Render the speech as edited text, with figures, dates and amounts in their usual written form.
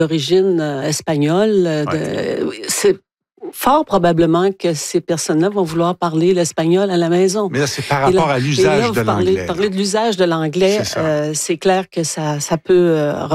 d'origine espagnole. C'est fort probablement que ces personnes-là vont vouloir parler l'espagnol à la maison. Mais là, c'est par rapport à l'usage de l'anglais. Parler de l'usage de l'anglais, c'est clair que ça peut